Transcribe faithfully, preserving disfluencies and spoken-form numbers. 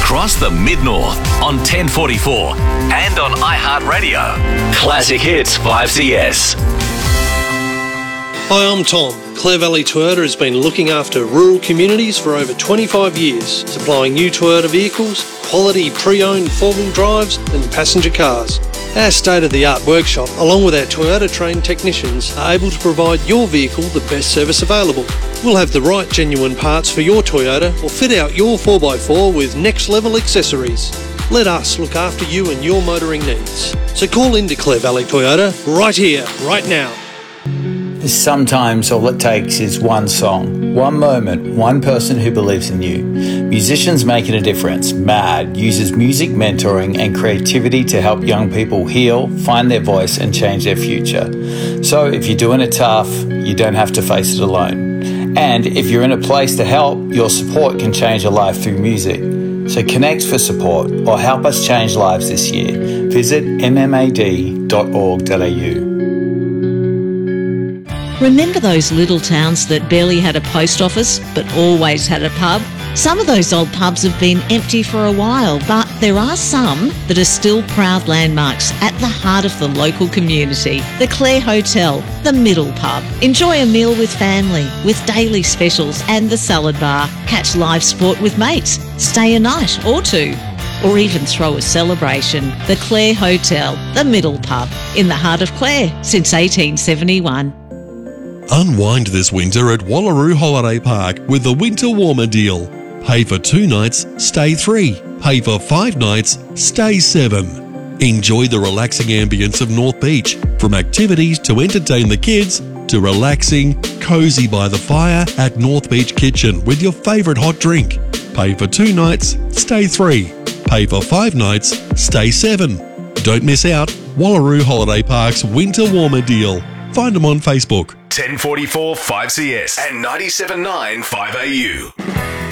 across the Mid-North on ten forty-four and on iHeartRadio. Classic Hits five C S. Hi, I'm Tom. Clare Valley Toyota has been looking after rural communities for over twenty-five years, supplying new Toyota vehicles, quality pre-owned four-wheel drives and passenger cars. Our state-of-the-art workshop, along with our Toyota-trained technicians, are able to provide your vehicle the best service available. We'll have the right genuine parts for your Toyota or fit out your four by four with next-level accessories. Let us look after you and your motoring needs. So call into Clare Valley Toyota right here, right now. Sometimes all it takes is one song, one moment, one person who believes in you. Musicians Making a Difference, MAD, uses music mentoring and creativity to help young people heal, find their voice and change their future. So if you're doing it tough, you don't have to face it alone. And if you're in a place to help, your support can change a life through music. So connect for support or help us change lives this year. Visit m m a d dot org dot a u. Remember those little towns that barely had a post office but always had a pub? Some of those old pubs have been empty for a while, but there are some that are still proud landmarks at the heart of the local community. The Clare Hotel, the Middle Pub. Enjoy a meal with family, with daily specials and the salad bar. Catch live sport with mates. Stay a night or two. Or even throw a celebration. The Clare Hotel, the Middle Pub, in the heart of Clare since eighteen seventy-one. Unwind this winter at Wallaroo Holiday Park with the Winter Warmer deal. Pay for two nights, stay three. Pay for five nights, stay seven. Enjoy the relaxing ambience of North Beach, from activities to entertain the kids to relaxing, cosy by the fire at North Beach Kitchen with your favourite hot drink. Pay for two nights, stay three. Pay for five nights, stay seven. Don't miss out. Wallaroo Holiday Park's Winter Warmer deal. Find them on Facebook. ten forty-four five C S and ninety-seven point nine five A U.